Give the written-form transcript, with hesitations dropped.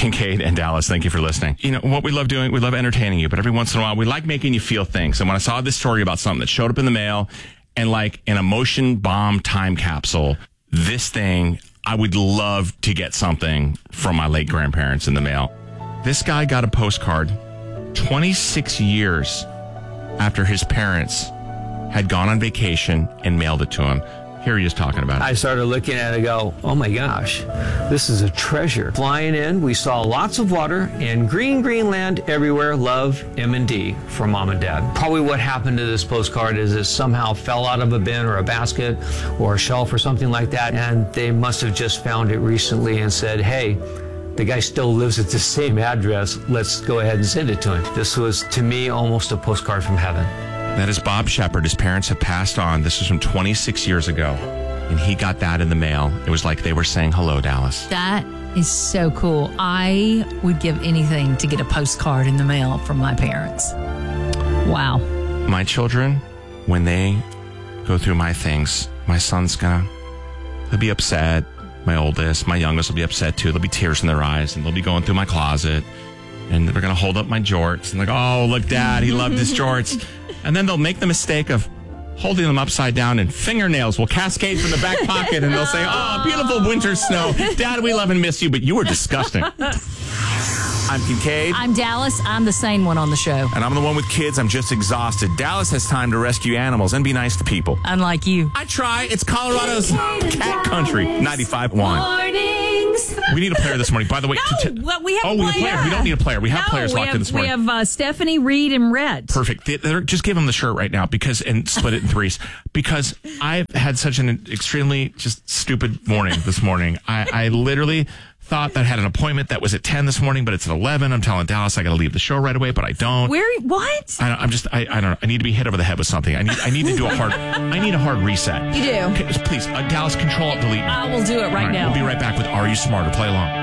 Kincaid and Dallas, thank you for listening. You know, what we love doing, we love entertaining you, but every once in a while, we like making you feel things. And when I saw this story about something that showed up in the mail and like an emotion bomb time capsule, this thing, I would love to get something from my late grandparents in the mail. This guy got a postcard 26 years after his parents had gone on vacation and mailed it to him. Here he is talking about it. I started looking at it and go, oh my gosh, this is a treasure. Flying in, we saw lots of water and green land everywhere. Love, M&D from Mom and Dad. Probably what happened to this postcard is it somehow fell out of a bin or a basket or a shelf or something like that. And they must have just found it recently and said, hey, the guy still lives at the same address. Let's go ahead and send it to him. This was, to me, almost a postcard from heaven. That is Bob Shepard. His parents have passed on. This was from 26 years ago. And he got that in the mail. It was like they were saying hello, Dallas. That is so cool. I would give anything to get a postcard in the mail from my parents. Wow. My children, when they go through my things, my son's he'll be upset. My oldest, my youngest will be upset too. There'll be tears in their eyes and they'll be going through my closet and they're going to hold up my jorts and like, oh, look, Dad, he loved his jorts. And then they'll make the mistake of holding them upside down and fingernails will cascade from the back pocket and they'll say, oh, beautiful winter snow. Dad, we love and miss you, but you were disgusting. I'm Kincaid. I'm Dallas. I'm the sane one on the show. And I'm the one with kids. I'm just exhausted. Dallas has time to rescue animals and be nice to people. Unlike you. I try. It's Colorado's cat country. 95.1. We need a player this morning. By the way, we have a player. We don't need a player. We have players locked in this morning. We have Stephanie, Reed, and Red. Perfect. Just give them the shirt right now and split it in threes because I've had such an extremely just stupid morning this morning. I literally thought that I had an appointment that was at 10 this morning, but it's at 11. I'm telling Dallas I got to leave the show right away, but I don't. What? I don't know. I need to be hit over the head with something. I need to do I need a hard reset. You do. Okay, please, Dallas, Control-Alt-Delete. I will do it right now. We'll be right back with Are You Smarter? Play along.